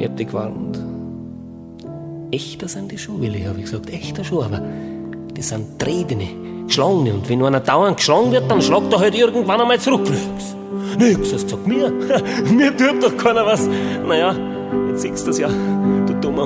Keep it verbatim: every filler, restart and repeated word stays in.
hab dich gewarnt. Echter sind die schon, Willi, hab ich gesagt, echter schon, aber die sind Tretene, Geschlagene. Und wenn einer dauernd geschlagen wird, dann schlagt er halt irgendwann einmal zurück. Nix, nix, hast du gesagt, mir, mir tut doch keiner was. Naja, jetzt siehst du das ja, du dummer